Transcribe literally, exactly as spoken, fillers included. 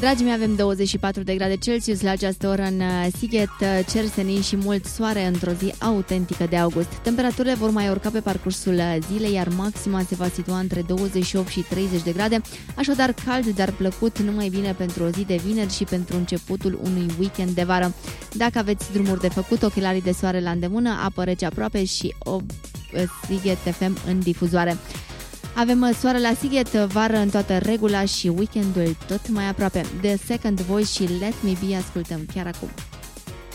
Dragii mei, avem douăzeci și patru de grade Celsius la această oră în Sighet, cer senin și mult soare într-o zi autentică de august. Temperaturile vor mai urca pe parcursul zilei, iar maxima se va situa între douăzeci și opt și treizeci de grade, așadar cald, dar plăcut, numai bine pentru o zi de vineri și pentru începutul unui weekend de vară. Dacă aveți drumuri de făcut, ochelarii de soare la îndemână, apă rece aproape și o Sighet F M în difuzoare. Avem soare la Sighet, vară în toată regula și weekendul tot mai aproape. The Second Voice și Let Me Be ascultăm chiar acum.